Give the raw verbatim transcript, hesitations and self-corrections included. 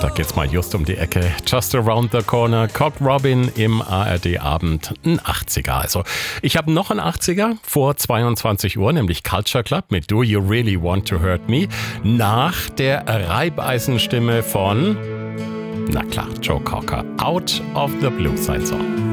Samstag geht's mal just um die Ecke. Just Around the Corner, Cock Robin im A R D-Abend. Ein achtziger. Also, ich habe noch einen achtziger vor zweiundzwanzig Uhr, nämlich Culture Club mit Do You Really Want to Hurt Me? Nach der Reibeisenstimme von, na klar, Joe Cocker. Out of the Blue, sein Song.